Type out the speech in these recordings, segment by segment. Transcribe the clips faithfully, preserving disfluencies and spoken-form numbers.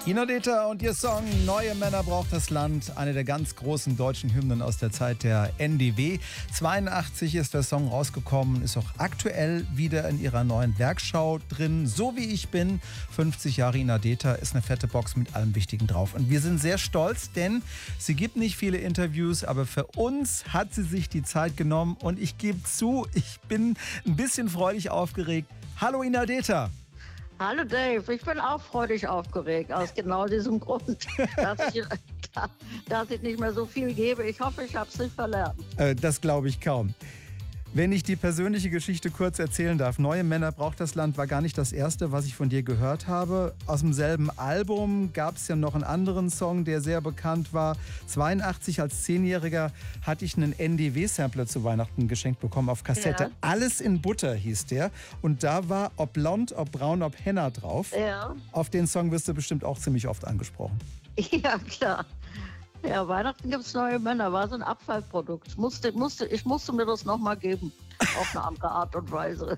Ina Deta und ihr Song Neue Männer braucht das Land, eine der ganz großen deutschen Hymnen aus der Zeit der N D W. zweiundachtzig ist der Song rausgekommen, ist auch aktuell wieder in ihrer neuen Werkschau drin. So wie ich bin, fünfzig Jahre Ina Deta, ist eine fette Box mit allem Wichtigen drauf. Und wir sind sehr stolz, denn sie gibt nicht viele Interviews, aber für uns hat sie sich die Zeit genommen und ich gebe zu, ich bin ein bisschen freudig aufgeregt. Hallo Ina Deta. Hallo Dave, ich bin auch freudig aufgeregt, aus genau diesem Grund, dass ich, dass ich nicht mehr so viel gebe. Ich hoffe, ich habe es nicht verlernt. Äh, das glaube ich kaum. Wenn ich die persönliche Geschichte kurz erzählen darf, Neue Männer braucht das Land war gar nicht das erste, was ich von dir gehört habe. Aus demselben Album gab es ja noch einen anderen Song, der sehr bekannt war. zweiundachtzig als Zehnjähriger hatte ich einen N D W-Sampler zu Weihnachten geschenkt bekommen auf Kassette. Ja. Alles in Butter hieß der. Und da war ob blond, ob braun, ob Henna drauf. Ja. Auf den Song wirst du bestimmt auch ziemlich oft angesprochen. Ja, klar. Ja, Weihnachten gibt es Neue Männer, war so ein Abfallprodukt. Ich musste, musste, ich musste mir das nochmal geben, auf eine andere Art und Weise.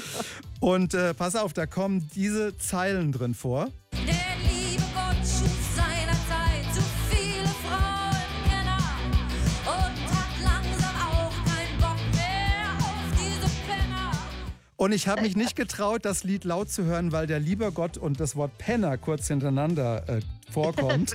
Und äh, pass auf, da kommen diese Zeilen drin vor. Der liebe Gott schuf seinerzeit zu viele Frauen, Männer und hat langsam auch keinen Bock mehr auf diese Penner. Und ich habe mich nicht getraut, das Lied laut zu hören, weil der liebe Gott und das Wort Penner kurz hintereinander äh, vorkommt.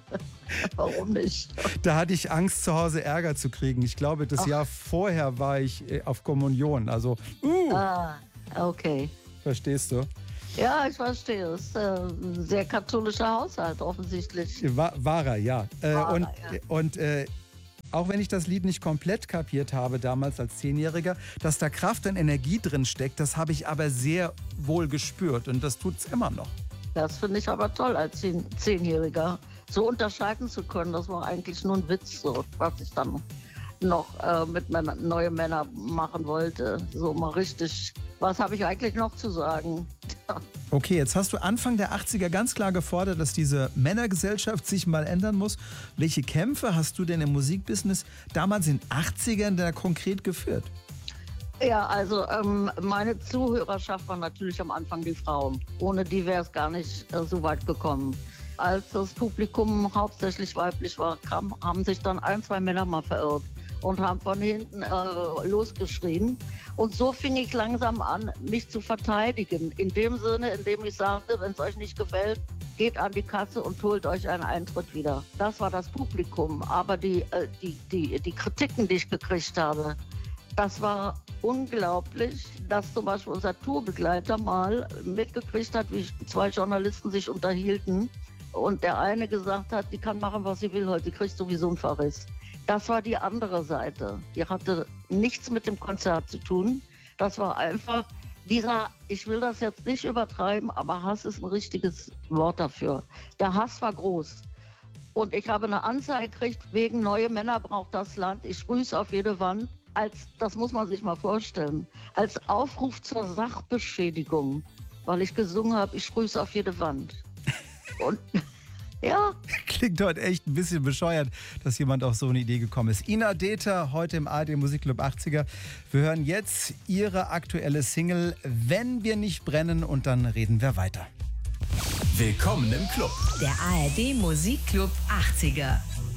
Warum nicht? Da hatte ich Angst, zu Hause Ärger zu kriegen. Ich glaube, das Ach. Jahr vorher war ich auf Kommunion. Also, uh. Ah, okay. Verstehst du? Ja, ich verstehe. Es ist äh, ein sehr katholischer Haushalt, offensichtlich. War, war er, ja. Äh, war und er, ja. und äh, auch wenn ich das Lied nicht komplett kapiert habe, damals als Zehnjähriger, dass da Kraft und Energie drin steckt, das habe ich aber sehr wohl gespürt. Und das tut es immer noch. Das finde ich aber toll, als Zehnjähriger so unterscheiden zu können. Das war eigentlich nur ein Witz, so, was ich dann noch äh, mit Männer, Neue Männer machen wollte. So mal richtig, was habe ich eigentlich noch zu sagen? Okay, jetzt hast du Anfang der achtziger ganz klar gefordert, dass diese Männergesellschaft sich mal ändern muss. Welche Kämpfe hast du denn im Musikbusiness damals in den achtzigern da konkret geführt? Ja, also ähm, meine Zuhörerschaft war natürlich am Anfang die Frauen. Ohne die wäre es gar nicht äh, so weit gekommen. Als das Publikum hauptsächlich weiblich war, kam, haben sich dann ein, zwei Männer mal verirrt und haben von hinten äh, losgeschrien. Und so fing ich langsam an, mich zu verteidigen. In dem Sinne, in dem ich sagte, wenn es euch nicht gefällt, geht an die Kasse und holt euch einen Eintritt wieder. Das war das Publikum. Aber die, äh, die, die, die Kritiken, die ich gekriegt habe, das war unglaublich, dass zum Beispiel unser Tourbegleiter mal mitgekriegt hat, wie zwei Journalisten sich unterhielten und der eine gesagt hat, die kann machen, was sie will heute, sie kriegt sowieso einen Verriss. Das war die andere Seite. Die hatte nichts mit dem Konzert zu tun. Das war einfach dieser, ich will das jetzt nicht übertreiben, aber Hass ist ein richtiges Wort dafür. Der Hass war groß. Und ich habe eine Anzeige gekriegt, wegen Neue Männer braucht das Land. Ich sprühe es auf jede Wand. Als, das muss man sich mal vorstellen, als Aufruf zur Sachbeschädigung, weil ich gesungen habe, ich sprühe es auf jede Wand. Und ja. Klingt heute echt ein bisschen bescheuert, dass jemand auf so eine Idee gekommen ist. Ina Deta, heute im A R D Musikclub achtziger. Wir hören jetzt ihre aktuelle Single Wenn wir nicht brennen und dann reden wir weiter. Willkommen im Club. Der A R D Musikclub achtziger.